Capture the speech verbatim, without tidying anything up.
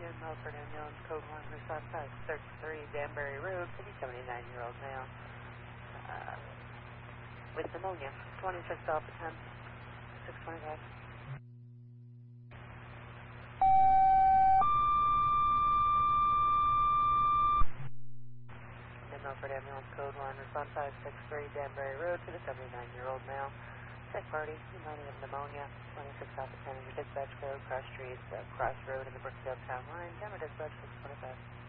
in Milford Ambulance, code one, response five six three, Danbury Road, city seventy-nine-year-old male uh, with pneumonia, twenty-six Alpha ten, six twenty-five. In Milford Ambulance, code one, response five six three, Danbury Road, to the seventy-nine-year-old male. Sick party, complaining of pneumonia, twenty-six Alpha ten, your dispatch code, cross streets, uh, cross road in the Brookfield town line, camera dispatch six twenty-five.